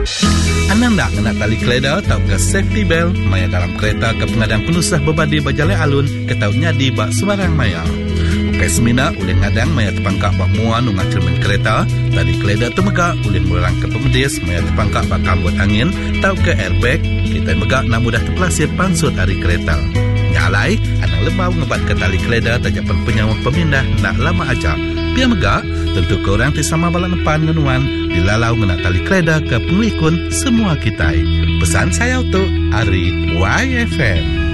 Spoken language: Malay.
Anang nak kena tali keleda tau ke safety belt maya dalam kereta ke pengadang penusah berbadi berjalan alun ke tau nyadi bak sembarang maya. Ukai semina oleh ngadang maya terpangkak bak muan ungah cermin kereta, tali keleda temegak oleh melarang ke pemedis maya terpangkak bak kambut angin tau ke airbag, kita megak nak mudah terpelasir pansut hari kereta. Nyalai, anang lembau ngebat ke tali keleda tajapan penyawah pemindah nak lama aja. Pia megak, tentu ke orang tisama balak depan ngenuan dilalau ngena tali keleda ke pengelikun semua kita. Pesan saya untuk Ari YFM.